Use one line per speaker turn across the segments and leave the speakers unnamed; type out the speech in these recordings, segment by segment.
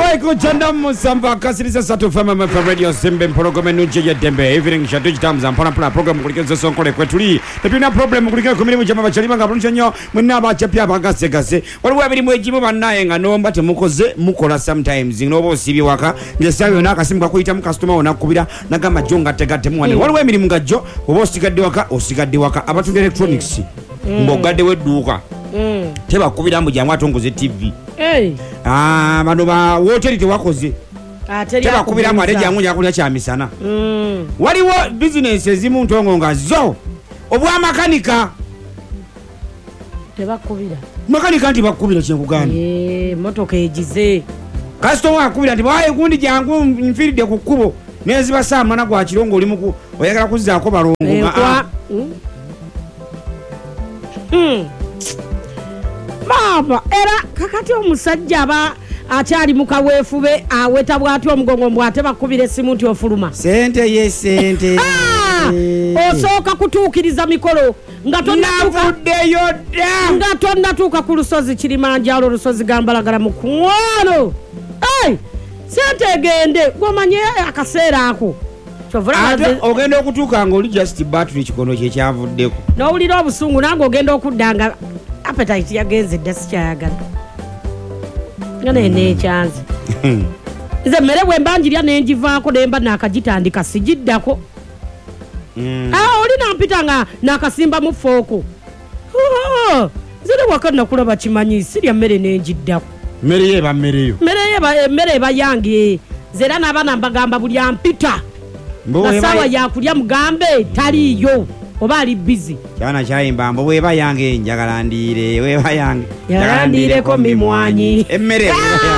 Waiko chanda musamba kasirisa satu fama radio simbe mpologome nuje ya dembe evening shatu chitamza mpona program kulikeza sonkole kwetuli tepina problem kulikeza kumiri mujama bachalima ngabuncha nyo muna bachapya bagase waliwo abiri mwejimu banaye nga nomba temukoze mukola sometimes ngobo sibi waka ngesayo nakasimuka kuita mu customer ona kubira nagama jonga tegate muwane waliwo emiri mungajo obo osigadde waka abatunda electronics mbogadde wedduka teba kubira mu jamu atongoze TV bano ba hoteli tewakoze teba kubira mu areja amunya kulya kya misana waliwo business ezimu ntongo nga zo obwa makanika
teba kubira
makanika nti bakubira kyekugana
motoka ejize
customer akubira nti baye gundi jangu mfiride ku kubo nezi basama na gwa kirongo oli muku oyagala kuzaako balongo
Baba era kakati omusajja aba akyali mukaweefube aweta bwati omugongo mbwate bakubire simu nti ofuluma
sente ye sente
osooka kutuukiriza mikolo nga tonnatuuka ku lusozi Kilimanjaro lusozi Gambalagala mu kuŋwano sente egende gomanye akaseera ako
ogenda okutuuka nga oli just battery kikono kyekyavuddeko
n'owulira obusungu nange ogenda okuddanga appetite yagenze dda sikyayagala nekyanze nze mmere bwe mbanjirya nenjivaako nemba nakagitandika sigiddako oli nampita nga nakasimba mu fooko ziri waka nakulaba kimanyi sirya mmere nenjiddako mmere eba yange zera n'abaana mbagamba buli ampita nasaawa yakulya mugambe taliyo oba ali busy
kyana kyayimba mbo weba yange njagala ndiire weba yange
yalandireko mimwanyi
emmere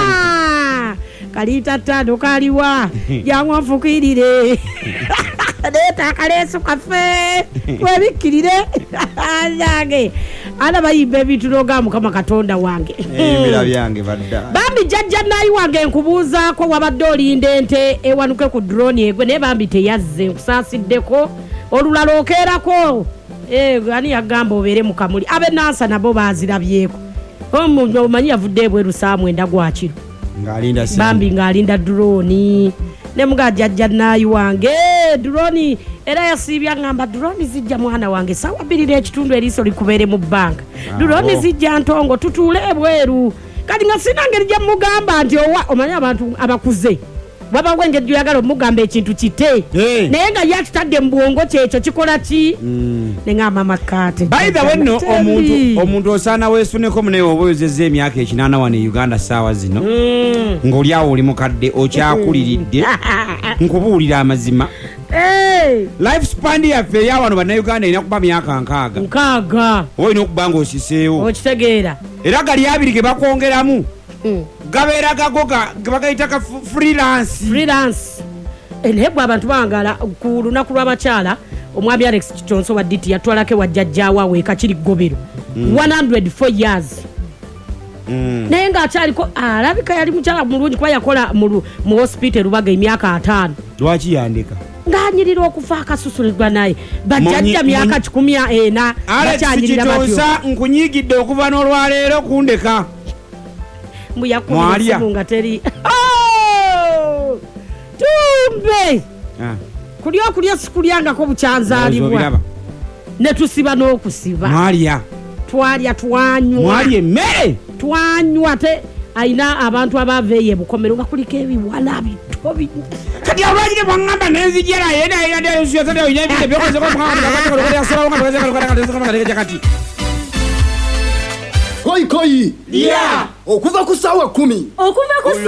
kalita ttano kaliwa jangwa nfukirire leeta akaleeso kaffe webikkirire yange ana bayimba ebintu noga Mukama Katonda wange
ebira byange badda
bambi jjajja nayi wange nkubuuzaako wabadde olinda ente ewanuke ku drone egwe naye bambi teyazze nkusaasiddeko olulala okeerako ani yagamba obeere mu kamuli abe nansa nabo bazirabyeko omanyi yavudde ebweru saa 9 gwakiro bambi ng'alinda drone ne mga jjajja nayi wange drone era yasiibya ngamba drone zijja mwana wange sawa 2 ekitundu eriiso likubeere mu banka drone zijja ntongo tutuule ebweru kati nga sinangeri gye mugamba nti omanyi abantu abakuze baba wengedde yagala omugamba ekintu kite naye nga yakitadde mu bwongo kyekyo kikola ki ne ngamba makate
by the way no omuntu osaana weesuneko munaye oboyozezza emyaka 8 wano e Uganda saawa zino ng'oli awo oli mukadde okyakuliridde nkubuulira amazima life span yaffe eyawano bannayuganda erina kuba myaka 6 oba olina okuba ng'osiseewo
okitegeera
era gali abiri ge bakwongeramu gabeera gagoga gebagayita ka freelance
naye bwe abantu bangala ku lunaku lw'abakyala omwami Alex Kitonso wa DT yatwalako wajjajjaawo aweeka kiri ggobero 104 years naye ng'akyaliko alabika yali mukyala mulungi kuba yakola mu hospital Lubaga emyaka 5
lwaki yandika
ng'anyirira okufa akasusulirwa naye bajjajja myaka 14 bakyanyirira batyo
nkunyigidde okuva n'olwaleero kundeka
muyakumunga teri tumbe kulya sikulyangako bukyanzaalibwa ne tusiba n'okusiba twalya twanywa
emmere
twanywa te ayina abantu abaveeyo ebukomero nga kuliko ebiwala bitobi
kati olwagire bwaŋŋamba nenzijera kati
Koi okuva ku ssaawa 10
okuva ku